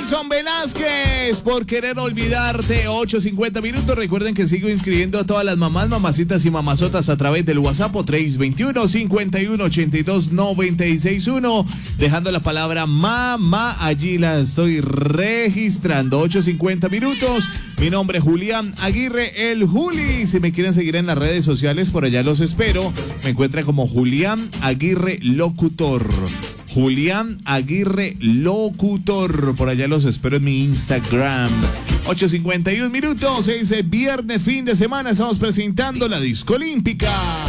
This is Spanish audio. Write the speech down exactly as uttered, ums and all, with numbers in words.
Jason Velázquez, por querer olvidarte. Ocho cincuenta minutos. Recuerden que sigo inscribiendo a todas las mamás, mamacitas y mamazotas a través del WhatsApp tres dos uno, cinco uno, ocho dos, nueve seis uno. Dejando la palabra mamá, allí la estoy registrando. Ocho cincuenta minutos. Mi nombre es Julián Aguirre, el Juli. Si me quieren seguir en las redes sociales, por allá los espero. Me encuentra como Julián Aguirre Locutor. Julián Aguirre Locutor. Por allá los espero en mi Instagram. ocho cincuenta y uno minutos. Es viernes, fin de semana. Estamos presentando la Disco Olímpica.